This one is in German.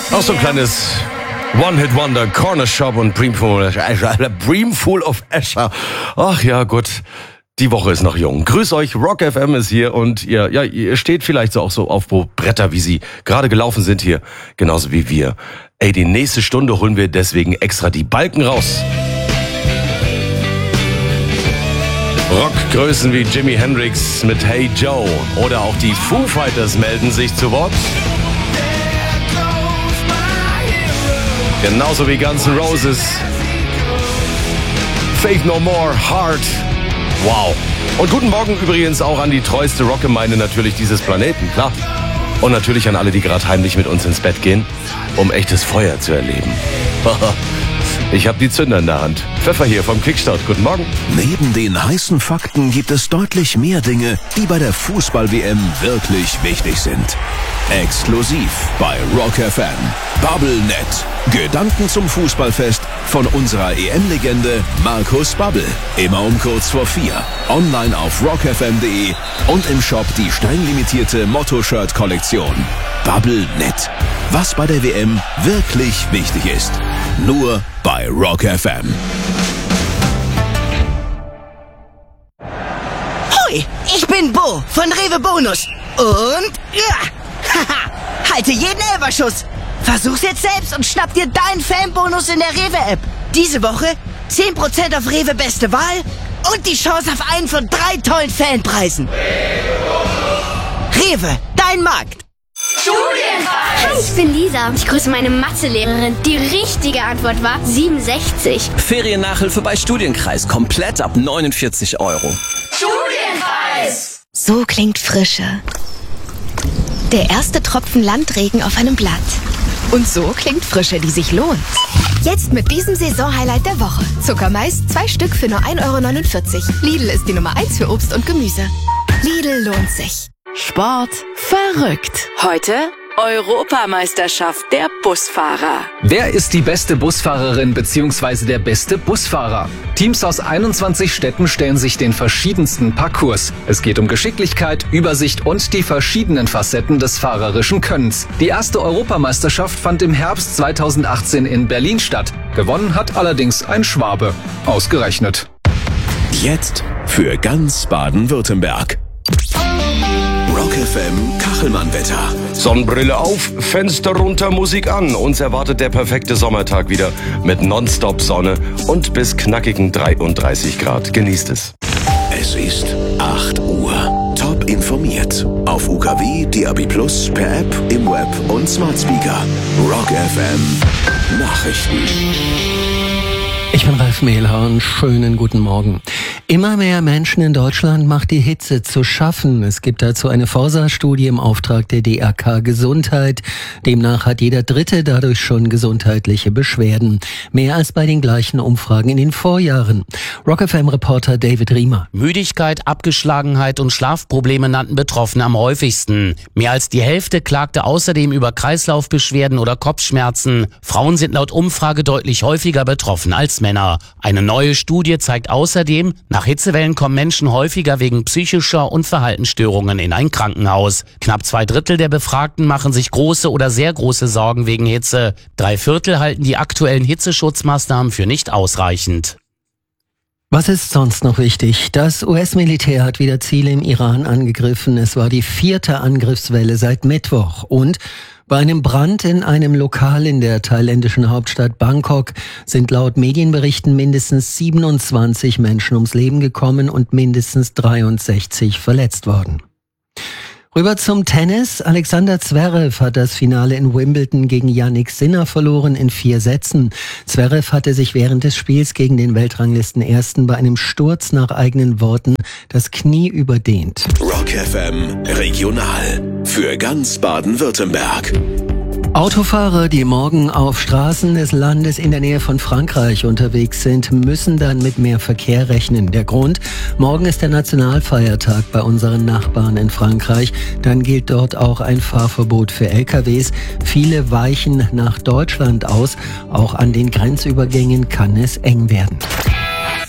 Auch so ein kleines One-Hit-Wonder, Corner Shop und Brimful of Asher. Ach ja, gut. Die Woche ist noch jung. Grüß euch, Rock FM ist hier und ihr steht vielleicht so auch so auf Bretter, wie sie gerade gelaufen sind hier, genauso wie wir. Ey, die nächste Stunde holen wir deswegen extra die Balken raus. Rockgrößen wie Jimi Hendrix mit Hey Joe oder auch die Foo Fighters melden sich zu Wort. Genauso wie Guns N' Roses, Faith No More, Heart. Wow. Und guten Morgen übrigens auch an die treueste Rockgemeinde natürlich dieses Planeten, klar. Und natürlich an alle, die gerade heimlich mit uns ins Bett gehen, um echtes Feuer zu erleben. Ich habe die Zünder in der Hand. Pfeffer hier vom Kickstart. Guten Morgen. Neben den heißen Fakten gibt es deutlich mehr Dinge, die bei der Fußball-WM wirklich wichtig sind. Exklusiv bei Rock FM. BubbleNet. Gedanken zum Fußballfest von unserer EM-Legende Markus Babbel. Immer um kurz vor 4. Online auf rockfm.de und im Shop die steinlimitierte Motto-Shirt-Kollektion. BubbleNet. Was bei der WM wirklich wichtig ist. Nur bei Rock FM. Hoi, ich bin Bo von Rewe Bonus. Und halte jeden Elferschuss. Versuch's jetzt selbst und schnapp dir deinen Fanbonus in der Rewe-App. Diese Woche 10% auf Rewe Beste Wahl und die Chance auf einen von 3 tollen Fanpreisen. Rewe, dein Markt. Studienreis! Hi, ich bin Lisa. Ich grüße meine Mathelehrerin. Die richtige Antwort war 67. Feriennachhilfe bei Studienkreis. Komplett ab 49 €. Studienreis! So klingt Frische. Der erste Tropfen Landregen auf einem Blatt. Und so klingt Frische, die sich lohnt. Jetzt mit diesem Saisonhighlight der Woche. Zuckermais, 2 Stück für nur 1,49 €. Lidl ist die Nummer 1 für Obst und Gemüse. Lidl lohnt sich. Sport verrückt. Heute Europameisterschaft der Busfahrer. Wer ist die beste Busfahrerin bzw. der beste Busfahrer? Teams aus 21 Städten stellen sich den verschiedensten Parcours. Es geht um Geschicklichkeit, Übersicht und die verschiedenen Facetten des fahrerischen Könnens. Die erste Europameisterschaft fand im Herbst 2018 in Berlin statt. Gewonnen hat allerdings ein Schwabe. Ausgerechnet. Jetzt für ganz Baden-Württemberg. Rock FM Kachelmann-Wetter. Sonnenbrille auf, Fenster runter, Musik an. Uns erwartet der perfekte Sommertag wieder mit Nonstop Sonne und bis knackigen 33 Grad. Genießt es. Es ist 8 Uhr. Top informiert. Auf UKW, DAB+, per App, im Web und Smart Speaker. Rock FM Nachrichten. Ich bin Ralf Mehlhorn, schönen guten Morgen. Immer mehr Menschen in Deutschland macht die Hitze zu schaffen. Es gibt dazu eine Forsa-Studie im Auftrag der DRK Gesundheit. Demnach hat jeder Dritte dadurch schon gesundheitliche Beschwerden. Mehr als bei den gleichen Umfragen in den Vorjahren. Rock FM-Reporter David Riemer. Müdigkeit, Abgeschlagenheit und Schlafprobleme nannten Betroffene am häufigsten. Mehr als die Hälfte klagte außerdem über Kreislaufbeschwerden oder Kopfschmerzen. Frauen sind laut Umfrage deutlich häufiger betroffen als Männer. Eine neue Studie zeigt außerdem, nach Hitzewellen kommen Menschen häufiger wegen psychischer und Verhaltensstörungen in ein Krankenhaus. Knapp 2/3 der Befragten machen sich große oder sehr große Sorgen wegen Hitze. 3/4 halten die aktuellen Hitzeschutzmaßnahmen für nicht ausreichend. Was ist sonst noch wichtig? Das US-Militär hat wieder Ziele im Iran angegriffen. Es war die 4. Angriffswelle seit Mittwoch. Und bei einem Brand in einem Lokal in der thailändischen Hauptstadt Bangkok sind laut Medienberichten mindestens 27 Menschen ums Leben gekommen und mindestens 63 verletzt worden. Rüber zum Tennis. Alexander Zverev hat das Finale in Wimbledon gegen Jannik Sinner verloren in 4 Sätzen. Zverev hatte sich während des Spiels gegen den Weltranglistenersten bei einem Sturz nach eigenen Worten das Knie überdehnt. Rock FM Regional für ganz Baden-Württemberg. Autofahrer, die morgen auf Straßen des Landes in der Nähe von Frankreich unterwegs sind, müssen dann mit mehr Verkehr rechnen. Der Grund? Morgen ist der Nationalfeiertag bei unseren Nachbarn in Frankreich. Dann gilt dort auch ein Fahrverbot für LKWs. Viele weichen nach Deutschland aus. Auch an den Grenzübergängen kann es eng werden.